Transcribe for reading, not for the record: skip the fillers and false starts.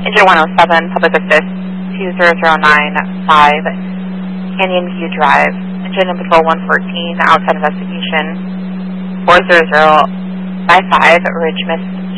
Engine 107, Public Assist 20095, Canyon View Drive. Engine and Patrol 114, outside investigation 40055, Ridge Mist